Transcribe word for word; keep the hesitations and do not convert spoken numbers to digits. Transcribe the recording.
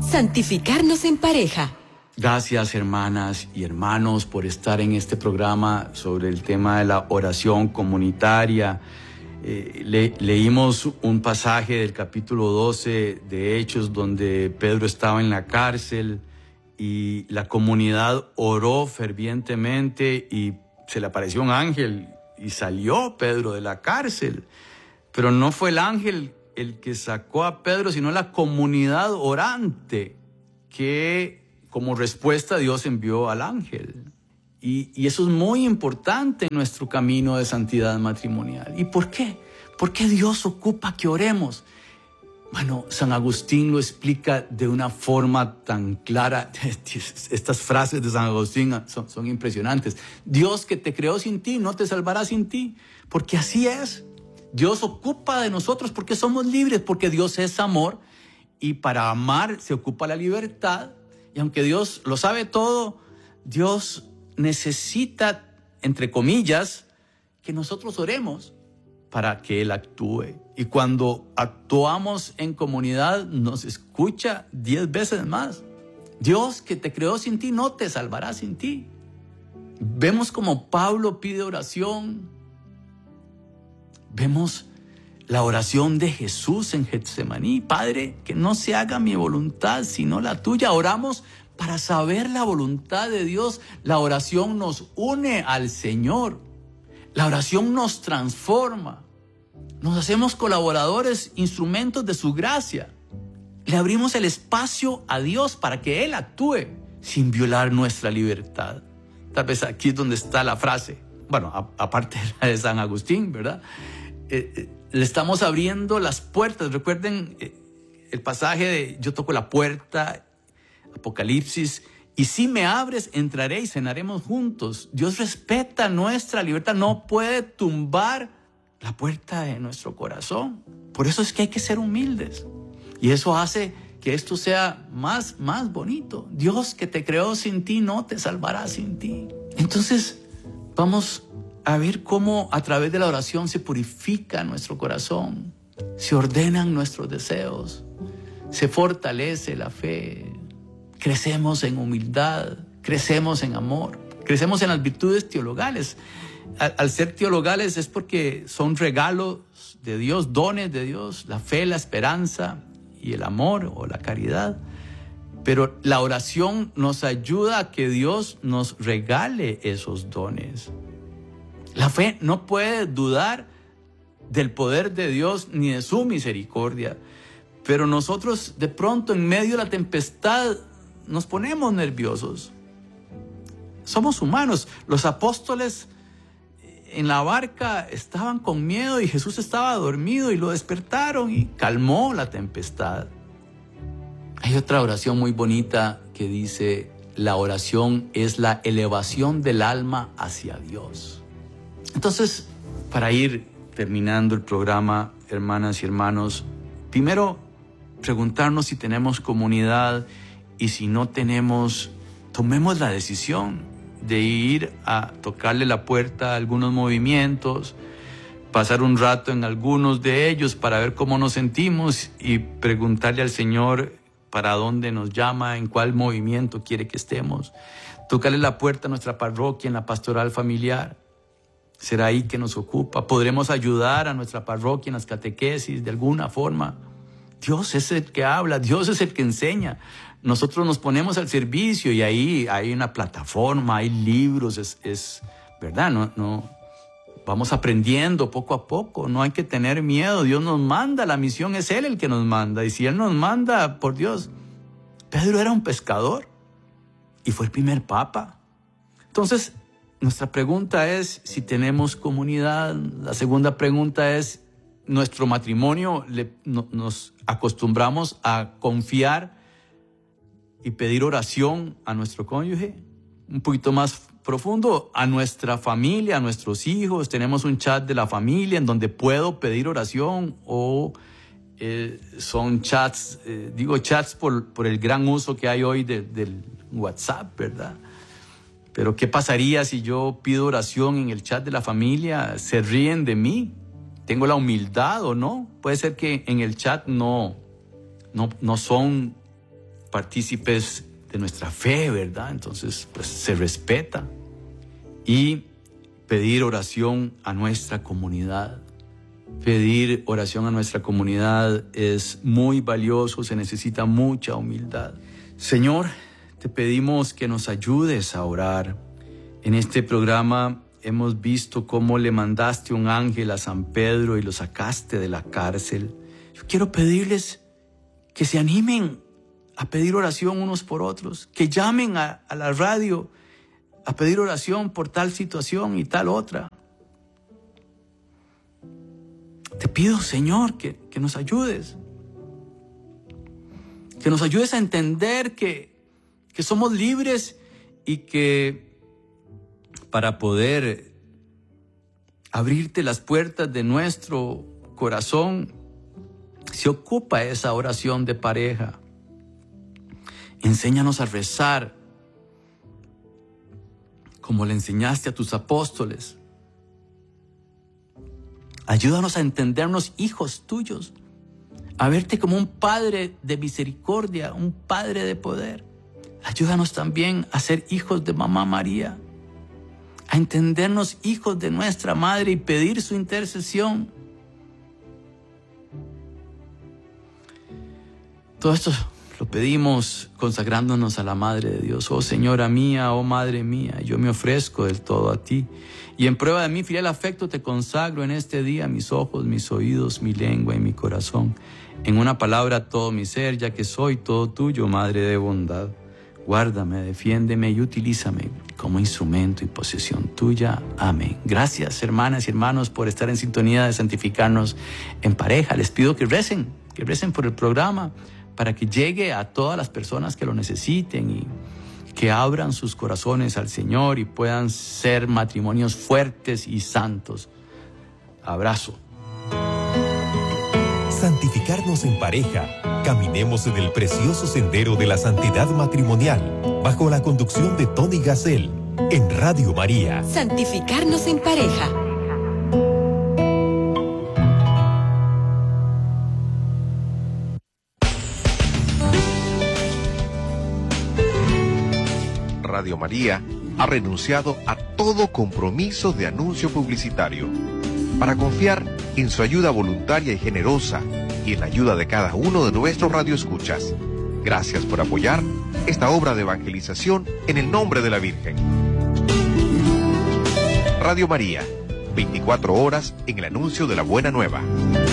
Santificarnos en pareja. Gracias, hermanas y hermanos, por estar en este programa sobre el tema de la oración comunitaria. Eh, le, leímos un pasaje del capítulo doce de Hechos donde Pedro estaba en la cárcel y la comunidad oró fervientemente y se le apareció un ángel y salió Pedro de la cárcel. Pero no fue el ángel el que sacó a Pedro, sino la comunidad orante que como respuesta Dios envió al ángel. Y, y eso es muy importante en nuestro camino de santidad matrimonial. ¿Y por qué? ¿Por qué Dios ocupa que oremos? Bueno, San Agustín lo explica de una forma tan clara. Estas frases de San Agustín son, son impresionantes. Dios que te creó sin ti, no te salvará sin ti. Porque así es. Dios ocupa de nosotros porque somos libres, porque Dios es amor. Y para amar se ocupa la libertad. Y aunque Dios lo sabe todo, Dios necesita, entre comillas, que nosotros oremos para que Él actúe. Y cuando actuamos en comunidad, nos escucha diez veces más. Dios que te creó sin ti, no te salvará sin ti. Vemos como Pablo pide oración. Vemos la oración de Jesús en Getsemaní. Padre, que no se haga mi voluntad, sino la tuya. Oramos para saber la voluntad de Dios. La oración nos une al Señor. La oración nos transforma. Nos hacemos colaboradores, instrumentos de su gracia. Le abrimos el espacio a Dios para que Él actúe sin violar nuestra libertad. Tal vez aquí es donde está la frase. Bueno, a, aparte de la de San Agustín, ¿verdad? Eh, eh, le estamos abriendo las puertas. Recuerden eh, el pasaje de yo toco la puerta, Apocalipsis, y si me abres, entraré y cenaremos juntos. Dios respeta nuestra libertad, no puede tumbar la puerta de nuestro corazón. Por eso es que hay que ser humildes. Y eso hace que esto sea más, más bonito. Dios que te creó sin ti, no te salvará sin ti. Entonces, vamos a ver cómo a través de la oración se purifica nuestro corazón, se ordenan nuestros deseos, se fortalece la fe, crecemos en humildad, crecemos en amor, crecemos en las virtudes teologales. Al, al ser teologales es porque son regalos de Dios, dones de Dios, la fe, la esperanza y el amor o la caridad. Pero la oración nos ayuda a que Dios nos regale esos dones. La fe no puede dudar del poder de Dios ni de su misericordia. Pero nosotros de pronto en medio de la tempestad nos ponemos nerviosos. Somos humanos. Los apóstoles en la barca estaban con miedo y Jesús estaba dormido y lo despertaron y calmó la tempestad. Hay otra oración muy bonita que dice: la oración es la elevación del alma hacia Dios. Entonces, para ir terminando el programa, hermanas y hermanos, primero preguntarnos si tenemos comunidad y si no tenemos, tomemos la decisión de ir a tocarle la puerta a algunos movimientos, pasar un rato en algunos de ellos para ver cómo nos sentimos y preguntarle al Señor para dónde nos llama, en cuál movimiento quiere que estemos. Tocarle la puerta a nuestra parroquia en la pastoral familiar. Será ahí que nos ocupa. Podremos ayudar a nuestra parroquia en las catequesis de alguna forma. Dios es el que habla, Dios es el que enseña. Nosotros nos ponemos al servicio y ahí hay una plataforma, hay libros, es, es verdad, no, no, vamos aprendiendo poco a poco, no hay que tener miedo. Dios nos manda, la misión es Él el que nos manda. Y si Él nos manda, por Dios, Pedro era un pescador y fue el primer papa. Entonces, nuestra pregunta es si tenemos comunidad. La segunda pregunta es, ¿nuestro matrimonio le, no, nos acostumbramos a confiar y pedir oración a nuestro cónyuge? Un poquito más profundo, a nuestra familia, a nuestros hijos. Tenemos un chat de la familia en donde puedo pedir oración, o eh, son chats, eh, digo chats por, por el gran uso que hay hoy de, del WhatsApp, ¿verdad? Pero ¿qué pasaría si yo pido oración en el chat de la familia? ¿Se ríen de mí? ¿Tengo la humildad o no? Puede ser que en el chat no, no, no son partícipes de nuestra fe, ¿verdad? Entonces, pues se respeta. Y pedir oración a nuestra comunidad. Pedir oración a nuestra comunidad es muy valioso, se necesita mucha humildad. Señor, te pedimos que nos ayudes a orar. En este programa hemos visto cómo le mandaste un ángel a San Pedro y lo sacaste de la cárcel. Yo quiero pedirles que se animen a pedir oración unos por otros, que llamen a, a la radio a pedir oración por tal situación y tal otra. Te pido, Señor, que, que nos ayudes, que nos ayudes a entender que, que somos libres y que para poder abrirte las puertas de nuestro corazón se ocupa esa oración de pareja. Enséñanos a rezar como le enseñaste a tus apóstoles. Ayúdanos a entendernos hijos tuyos, a verte como un padre de misericordia, un padre de poder. Ayúdanos también a ser hijos de Mamá María, a entendernos hijos de nuestra Madre y pedir su intercesión. Todo esto lo pedimos consagrándonos a la Madre de Dios. Oh Señora mía, oh Madre mía, yo me ofrezco del todo a ti. Y en prueba de mi fiel afecto te consagro en este día mis ojos, mis oídos, mi lengua y mi corazón. En una palabra todo mi ser, ya que soy todo tuyo, Madre de bondad. Guárdame, defiéndeme y utilízame como instrumento y posesión tuya. Amén. Gracias, hermanas y hermanos, por estar en sintonía de santificarnos en pareja. Les pido que recen, que recen por el programa, para que llegue a todas las personas que lo necesiten y que abran sus corazones al Señor y puedan ser matrimonios fuertes y santos. Abrazo. Santificarnos en pareja. Caminemos en el precioso sendero de la santidad matrimonial, bajo la conducción de Tony Gassel, en Radio María. Santificarnos en pareja. Radio María ha renunciado a todo compromiso de anuncio publicitario para confiar en su ayuda voluntaria y generosa y en la ayuda de cada uno de nuestros radioescuchas. Gracias por apoyar esta obra de evangelización en el nombre de la Virgen. Radio María, veinticuatro horas en el anuncio de la buena nueva.